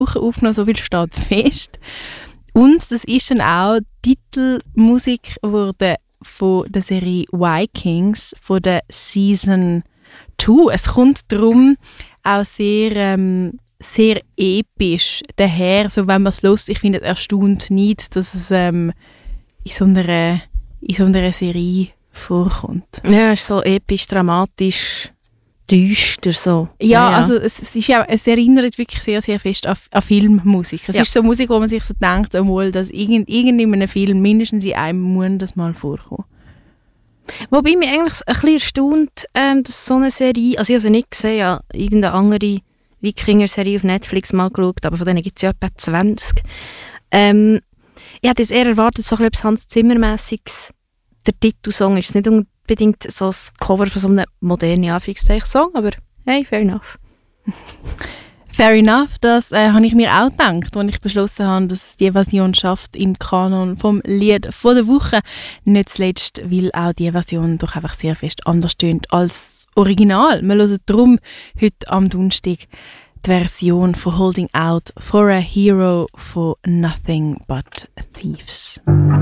Woche aufgenommen, so viel steht fest. Und das ist dann auch Titelmusik wurde von der Serie Vikings, von der Season 2. Es kommt darum auch sehr episch daher, so wenn man es hört. Ich finde es erstaunt nicht, dass es in so einer Serie vorkommt. Ja, es ist so episch, dramatisch, düster so. Ja, also es erinnert wirklich sehr, sehr fest an Filmmusik. Es ist so Musik, wo man sich so denkt, dass in einem Film mindestens in einem muss das mal vorkommen. Wobei mich eigentlich ein bisschen erstaunt, dass so eine Serie, also ich habe sie nicht gesehen, ja, irgendeine andere Wikinger-Serie auf Netflix mal geschaut, aber von denen gibt es ja etwa 20. Ich hätte jetzt eher erwartet, so etwas Hans Zimmer-mässiges. Der Titelsong ist nicht unbedingt so das Cover von so einem modernen Anführungszeichen-Song, aber hey, fair enough. Fair enough, das habe ich mir auch gedacht, als ich beschlossen habe, dass die Version schafft in Kanon vom Lied von der Woche. Nicht zuletzt, weil auch die Version doch einfach sehr fest anders tönt als das Original. Wir hören darum heute am Donnerstag die Version von Holding Out for a Hero von Nothing But Thieves.